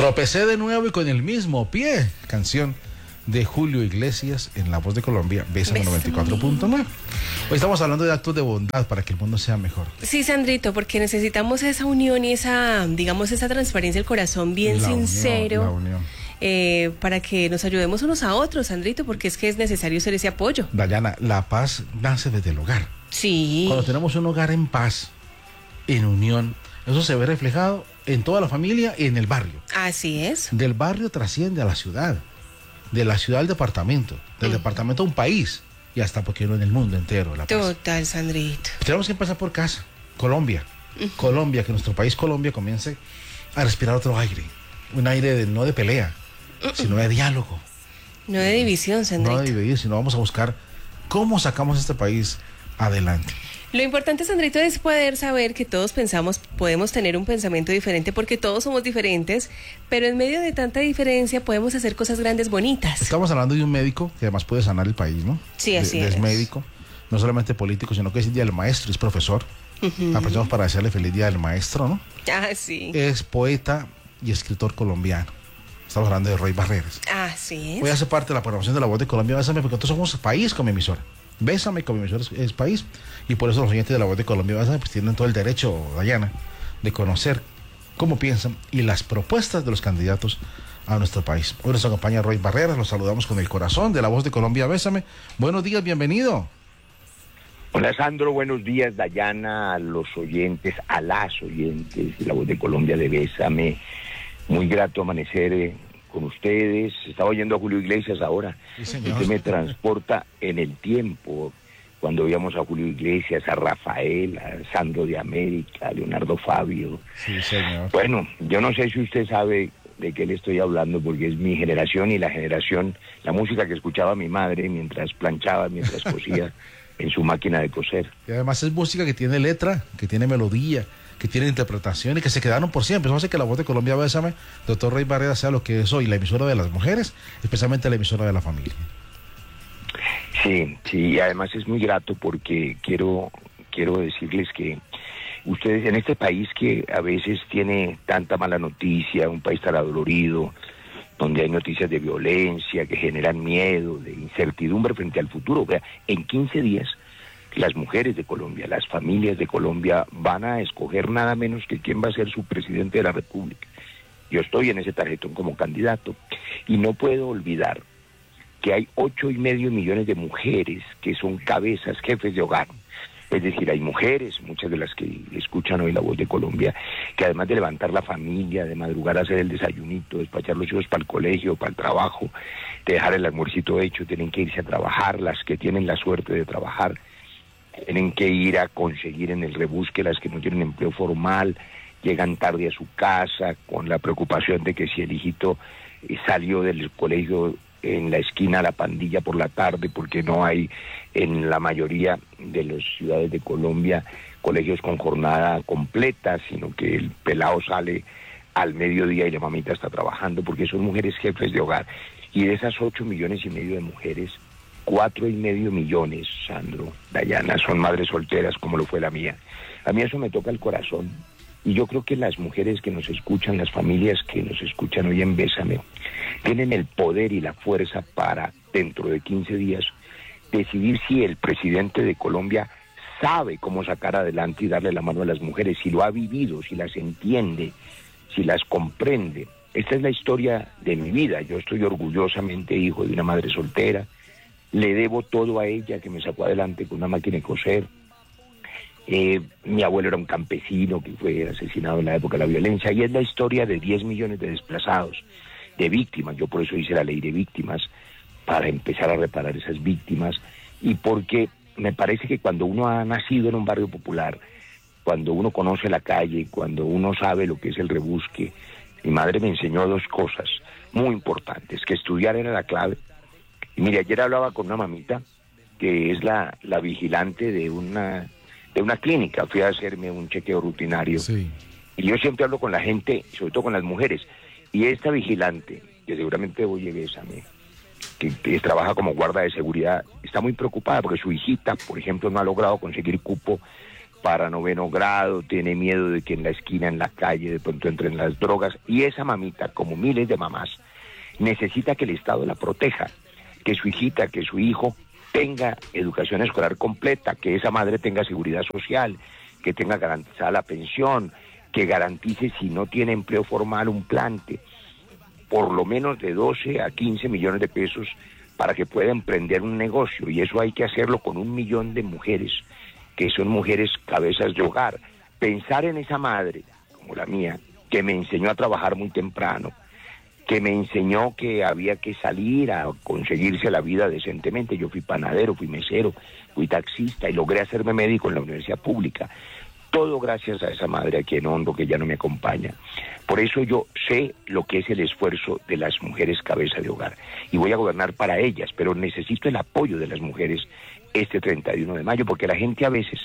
Tropecé de nuevo y con el mismo pie. Canción de Julio Iglesias en La Voz de Colombia, Bésame 94.9. Hoy estamos hablando de actos de bondad para que el mundo sea mejor. Sí, Sandrito, porque necesitamos esa unión y esa, digamos, esa transparencia del corazón bien sincero. La unión. Para que nos ayudemos unos a otros, Sandrito, porque es que es necesario ser ese apoyo. Dayana, la paz nace desde el hogar. Sí. Cuando tenemos un hogar en paz, en unión, eso se ve reflejado en toda la familia y en el barrio. Así es. Del barrio trasciende a la ciudad, de la ciudad al departamento, del departamento a un país y hasta, porque no, en el mundo entero. La paz. Total, Sandrito. Tenemos que empezar por casa, Colombia. Colombia, que nuestro país Colombia comience a respirar otro aire. Un aire no de pelea, sino de diálogo. No de división, Sandrito. No de dividir, sino vamos a buscar cómo sacamos este país adelante. Lo importante, Sandrito, es poder saber que todos podemos tener un pensamiento diferente porque todos somos diferentes, pero en medio de tanta diferencia podemos hacer cosas grandes, bonitas. Estamos hablando de un médico que además puede sanar el país, ¿no? Sí, así es. Es médico, no solamente político, sino que es el Día del Maestro, es profesor. Aprovechamos para desearle feliz Día del Maestro, ¿no? Ah, sí. Es poeta y escritor colombiano. Estamos hablando de Roy Barreras. Así es. Hoy hace parte de la programación de La Voz de Colombia, Bésame, porque nosotros somos país con mi emisora. Bésame con mi emisora es país, y por eso los oyentes de La Voz de Colombia, Bésame, pues tienen todo el derecho, Dayana, de conocer cómo piensan y las propuestas de los candidatos a nuestro país. Hoy nos acompaña Roy Barreras, los saludamos con el corazón de La Voz de Colombia, Bésame. Buenos días, bienvenido. Hola Sandro, buenos días, Dayana, a los oyentes, a las oyentes de La Voz de Colombia de Bésame. Muy grato amanecer con ustedes. Estaba oyendo a Julio Iglesias ahora. Sí, señor. Usted me transporta en el tiempo, cuando veíamos a Julio Iglesias, a Rafael, a Sandro de América, a Leonardo Fabio. Sí, señor. Bueno, yo no sé si usted sabe de qué le estoy hablando, porque es mi generación y la música que escuchaba mi madre mientras planchaba, mientras cosía en su máquina de coser. Y además es música que tiene letra, que tiene melodía, que tiene interpretación y que se quedaron por siempre. Eso hace que La Voz de Colombia, Bésame, doctor Roy Barreras, sea lo que es hoy, la emisora de las mujeres, especialmente la emisora de la familia. Sí, y además es muy grato porque quiero decirles que ustedes en este país que a veces tiene tanta mala noticia, un país tan adolorido, donde hay noticias de violencia que generan miedo, de incertidumbre frente al futuro, o sea, en 15 días las mujeres de Colombia, las familias de Colombia van a escoger nada menos que quién va a ser su presidente de la República. Yo estoy en ese tarjetón como candidato y no puedo olvidar que hay 8,5 millones de mujeres que son cabezas, jefes de hogar. Es decir, hay mujeres, muchas de las que escuchan hoy La Voz de Colombia, que además de levantar la familia, de madrugar a hacer el desayunito, despachar los hijos para el colegio, para el trabajo, de dejar el almuercito hecho, tienen que irse a trabajar, las que tienen la suerte de trabajar, tienen que ir a conseguir en el rebusque, las que no tienen empleo formal, llegan tarde a su casa con la preocupación de que si el hijito salió del colegio en la esquina la pandilla por la tarde, porque no hay en la mayoría de las ciudades de Colombia colegios con jornada completa, sino que el pelado sale al mediodía y la mamita está trabajando, porque son mujeres jefes de hogar. Y de esas 8,5 millones de mujeres, 4,5 millones, Sandro, Dayana, son madres solteras como lo fue la mía. A mí eso me toca el corazón. Y yo creo que las mujeres que nos escuchan, las familias que nos escuchan hoy en Bésame, tienen el poder y la fuerza para, dentro de 15 días, decidir si el presidente de Colombia sabe cómo sacar adelante y darle la mano a las mujeres, si lo ha vivido, si las entiende, si las comprende. Esta es la historia de mi vida. Yo estoy orgullosamente hijo de una madre soltera. Le debo todo a ella, que me sacó adelante con una máquina de coser. Mi abuelo era un campesino que fue asesinado en la época de la violencia, y es la historia de 10 millones de desplazados, de víctimas. Yo por eso hice la ley de víctimas, para empezar a reparar esas víctimas, y porque me parece que cuando uno ha nacido en un barrio popular, cuando uno conoce la calle, cuando uno sabe lo que es el rebusque, mi madre me enseñó 2 cosas muy importantes, que estudiar era la clave. Y mire, ayer hablaba con una mamita que es la vigilante de una clínica. Fui a hacerme un chequeo rutinario. Sí. Y yo siempre hablo con la gente, sobre todo con las mujeres. Y esta vigilante, que seguramente oye Bésame, que trabaja como guarda de seguridad, está muy preocupada porque su hijita, por ejemplo, no ha logrado conseguir cupo para 9º grado, tiene miedo de que en la esquina, en la calle, de pronto entren las drogas, y esa mamita, como miles de mamás, necesita que el Estado la proteja, que su hijita, que su hijo tenga educación escolar completa, que esa madre tenga seguridad social, que tenga garantizada la pensión, que garantice, si no tiene empleo formal, un plante, por lo menos de 12 a 15 millones de pesos para que pueda emprender un negocio, y eso hay que hacerlo con 1 millón de mujeres, que son mujeres cabezas de hogar. Pensar en esa madre, como la mía, que me enseñó a trabajar muy temprano, que me enseñó que había que salir a conseguirse la vida decentemente. Yo fui panadero, fui mesero, fui taxista y logré hacerme médico en la universidad pública. Todo gracias a esa madre a quien honro, que ya no me acompaña. Por eso yo sé lo que es el esfuerzo de las mujeres cabeza de hogar. Y voy a gobernar para ellas, pero necesito el apoyo de las mujeres este 31 de mayo, porque la gente a veces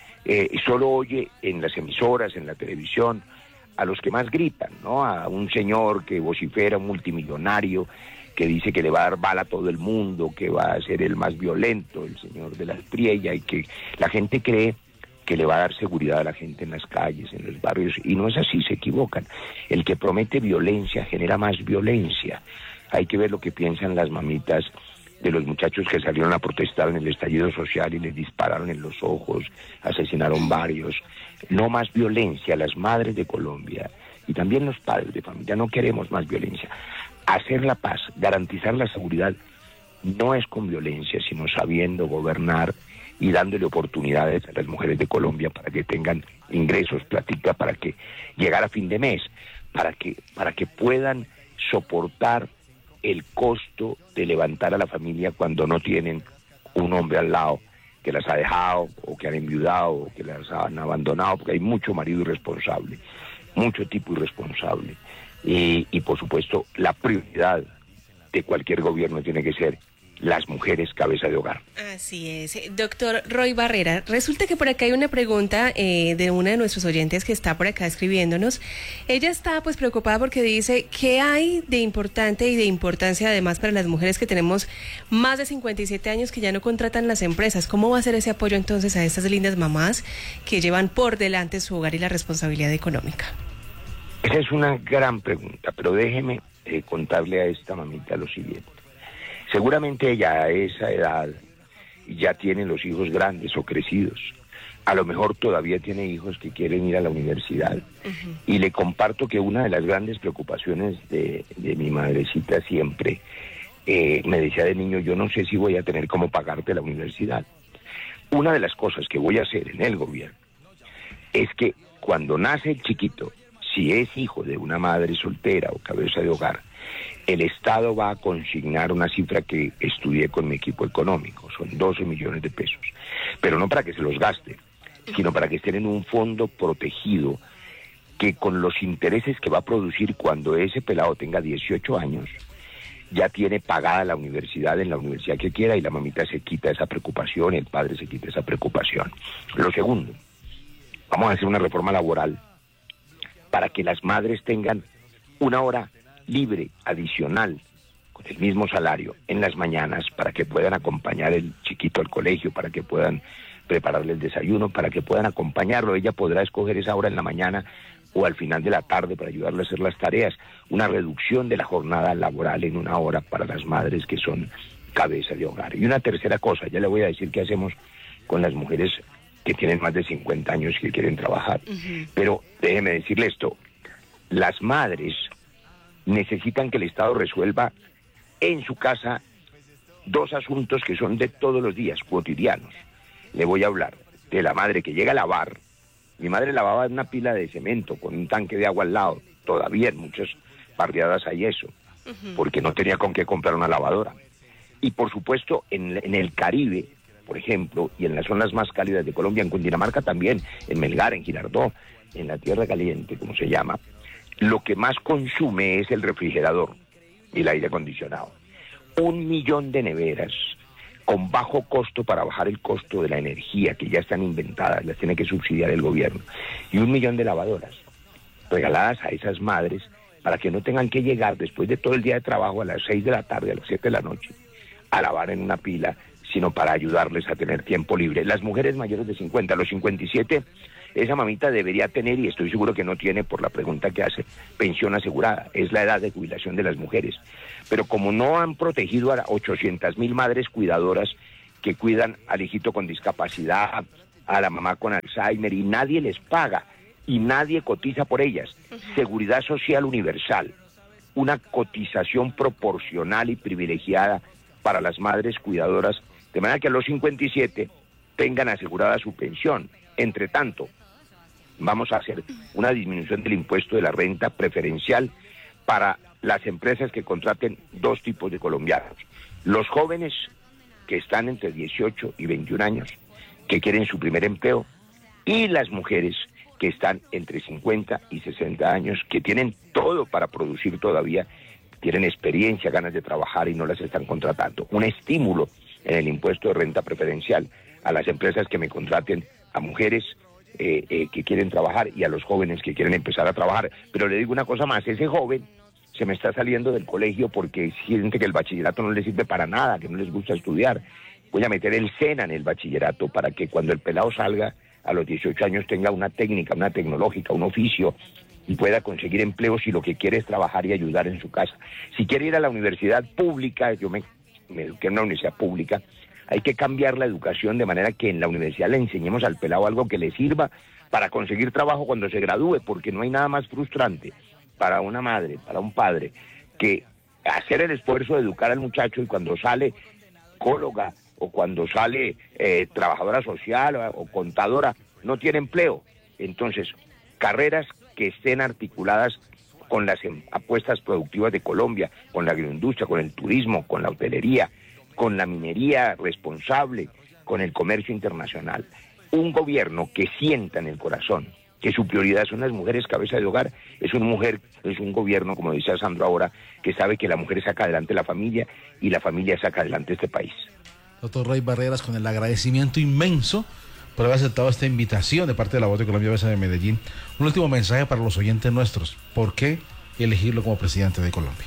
solo oye en las emisoras, en la televisión, a los que más gritan, ¿no? A un señor que vocifera, un multimillonario, que dice que le va a dar bala a todo el mundo, que va a ser el más violento, el señor de la Espriella, y que la gente cree que le va a dar seguridad a la gente en las calles, en los barrios, y no es así, se equivocan. El que promete violencia genera más violencia. Hay que ver lo que piensan las mamitas de los muchachos que salieron a protestar en el estallido social y les dispararon en los ojos, asesinaron varios. No más violencia. Las madres de Colombia y también los padres de familia no queremos más violencia. Hacer la paz, garantizar la seguridad, no es con violencia, sino sabiendo gobernar y dándole oportunidades a las mujeres de Colombia para que tengan ingresos, platica, para que llegar a fin de mes, para que puedan soportar el costo de levantar a la familia cuando no tienen un hombre al lado que las ha dejado, o que han enviudado, o que las han abandonado, porque hay mucho marido irresponsable, mucho tipo irresponsable. Y por supuesto, la prioridad de cualquier gobierno tiene que ser las mujeres cabeza de hogar. Así es. Doctor Roy Barrera, resulta que por acá hay una pregunta de una de nuestros oyentes que está por acá escribiéndonos. Ella está pues preocupada porque dice, ¿qué hay de importante y de importancia además para las mujeres que tenemos más de 57 años que ya no contratan las empresas? ¿Cómo va a ser ese apoyo entonces a estas lindas mamás que llevan por delante su hogar y la responsabilidad económica? Esa es una gran pregunta, pero déjeme contarle a esta mamita lo siguiente. Seguramente ella a esa edad ya tiene los hijos grandes o crecidos. A lo mejor todavía tiene hijos que quieren ir a la universidad. Uh-huh. Y le comparto que una de las grandes preocupaciones de mi madrecita siempre, me decía de niño, yo no sé si voy a tener cómo pagarte la universidad. Una de las cosas que voy a hacer en el gobierno es que cuando nace el chiquito, si es hijo de una madre soltera o cabeza de hogar, el Estado va a consignar una cifra que estudié con mi equipo económico, son 12 millones de pesos, pero no para que se los gaste, sino para que estén en un fondo protegido que con los intereses que va a producir cuando ese pelado tenga 18 años, ya tiene pagada la universidad en la universidad que quiera, y la mamita se quita esa preocupación, el padre se quita esa preocupación. Lo segundo, vamos a hacer una reforma laboral para que las madres tengan una hora libre, adicional, con el mismo salario, en las mañanas, para que puedan acompañar el chiquito al colegio, para que puedan prepararle el desayuno, para que puedan acompañarlo. Ella podrá escoger esa hora en la mañana o al final de la tarde para ayudarle a hacer las tareas. Una reducción de la jornada laboral en 1 hora para las madres que son cabeza de hogar. Y una tercera cosa, ya le voy a decir qué hacemos con las mujeres que tienen más de 50 años y que quieren trabajar. Uh-huh. Pero déjeme decirle esto, las madres necesitan que el Estado resuelva en su casa 2 asuntos que son de todos los días, cotidianos. Le voy a hablar de la madre que llega a lavar. Mi madre lavaba en una pila de cemento con un tanque de agua al lado. Todavía en muchas barriadas hay eso, porque no tenía con qué comprar una lavadora. Y por supuesto en el Caribe, por ejemplo, y en las zonas más cálidas de Colombia, en Cundinamarca también, en Melgar, en Girardot, en la Tierra Caliente, como se llama, lo que más consume es el refrigerador y el aire acondicionado. 1 millón de neveras con bajo costo para bajar el costo de la energía, que ya están inventadas, las tiene que subsidiar el gobierno, y 1 millón de lavadoras regaladas a esas madres para que no tengan que llegar después de todo el día de trabajo a las 6 de la tarde, a las 7 de la noche, a lavar en una pila, sino para ayudarles a tener tiempo libre. Las mujeres mayores de 50, a los 57, esa mamita debería tener, y estoy seguro que no tiene por la pregunta que hace, pensión asegurada. Es la edad de jubilación de las mujeres. Pero como no han protegido a 800.000 madres cuidadoras que cuidan al hijito con discapacidad, a la mamá con Alzheimer, y nadie les paga, y nadie cotiza por ellas. Seguridad social universal, una cotización proporcional y privilegiada para las madres cuidadoras, de manera que a los 57 tengan asegurada su pensión. Entre tanto, vamos a hacer una disminución del impuesto de la renta preferencial para las empresas que contraten dos tipos de colombianos. Los jóvenes que están entre 18 y 21 años, que quieren su primer empleo, y las mujeres que están entre 50 y 60 años, que tienen todo para producir todavía, tienen experiencia, ganas de trabajar y no las están contratando. Un estímulo en el impuesto de renta preferencial a las empresas que me contraten, a mujeres que quieren trabajar y a los jóvenes que quieren empezar a trabajar. Pero le digo una cosa más, ese joven se me está saliendo del colegio porque siente que el bachillerato no le sirve para nada, que no les gusta estudiar. Voy a meter el SENA en el bachillerato para que cuando el pelado salga a los 18 años tenga una técnica, una tecnológica, un oficio y pueda conseguir empleo si lo que quiere es trabajar y ayudar en su casa. Si quiere ir a la universidad pública, yo me eduqué en una universidad pública, hay que cambiar la educación de manera que en la universidad le enseñemos al pelado algo que le sirva para conseguir trabajo cuando se gradúe, porque no hay nada más frustrante para una madre, para un padre, que hacer el esfuerzo de educar al muchacho y cuando sale psicóloga o cuando sale trabajadora social o contadora, no tiene empleo. Entonces, carreras que estén articuladas con las apuestas productivas de Colombia, con la agroindustria, con el turismo, con la hotelería, con la minería responsable, con el comercio internacional. Un gobierno que sienta en el corazón que su prioridad son las mujeres cabeza de hogar, es un gobierno, como dice Sandro ahora, que sabe que la mujer saca adelante la familia y la familia saca adelante este país. Doctor Roy Barreras, con el agradecimiento inmenso por haber aceptado esta invitación de parte de la Voz de Colombia Besa de Medellín. Un último mensaje para los oyentes nuestros. ¿Por qué elegirlo como presidente de Colombia?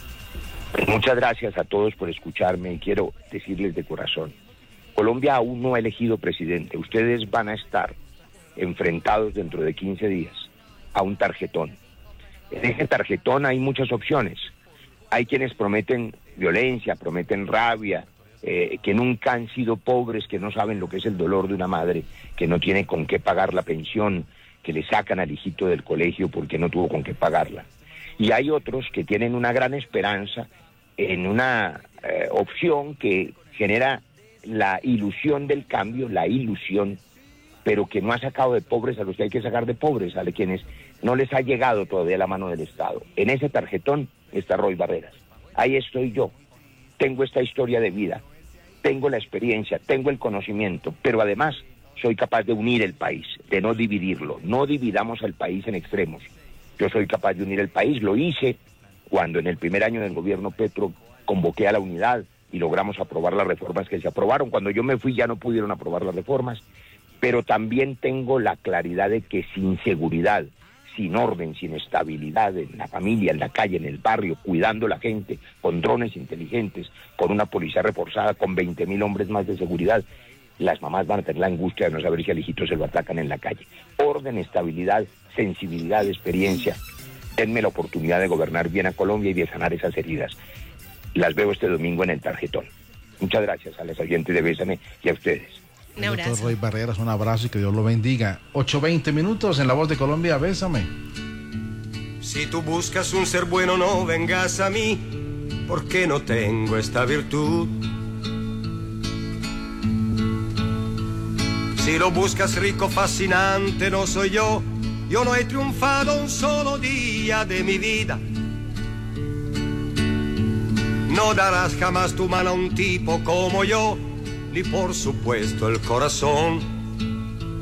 Muchas gracias a todos por escucharme y quiero decirles de corazón, Colombia aún no ha elegido presidente. Ustedes van a estar enfrentados dentro de 15 días a un tarjetón. En ese tarjetón hay muchas opciones. Hay quienes prometen violencia, prometen rabia, que nunca han sido pobres, que no saben lo que es el dolor de una madre, que no tiene con qué pagar la pensión, que le sacan al hijito del colegio porque no tuvo con qué pagarla. Y hay otros que tienen una gran esperanza en una opción que genera la ilusión del cambio, la ilusión, pero que no ha sacado de pobres a los que hay que sacar de pobres, a quienes no les ha llegado todavía la mano del Estado. En ese tarjetón está Roy Barreras. Ahí estoy yo. Tengo esta historia de vida, tengo la experiencia, tengo el conocimiento, pero además soy capaz de unir el país, de no dividirlo. No dividamos al país en extremos. Yo soy capaz de unir el país, lo hice cuando en el primer año del gobierno Petro convoqué a la unidad y logramos aprobar las reformas que se aprobaron. Cuando yo me fui ya no pudieron aprobar las reformas, pero también tengo la claridad de que sin seguridad, sin orden, sin estabilidad en la familia, en la calle, en el barrio, cuidando a la gente, con drones inteligentes, con una policía reforzada, con 20.000 hombres más de seguridad, las mamás van a tener la angustia de no saber si al hijito se lo atacan en la calle. Orden, estabilidad, sensibilidad, experiencia. Denme la oportunidad de gobernar bien a Colombia y de sanar esas heridas. Las veo este domingo en el tarjetón. Muchas gracias a los oyentes de Bésame y a ustedes. Un abrazo. Doctor Roy Barreras, un abrazo y que Dios lo bendiga. 8:20 minutos en La Voz de Colombia, Bésame. Si tú buscas un ser bueno, no vengas a mí, porque no tengo esta virtud. Si lo buscas rico, fascinante, no soy yo. Yo no he triunfado un solo día de mi vida. No darás jamás tu mano a un tipo como yo, ni por supuesto el corazón.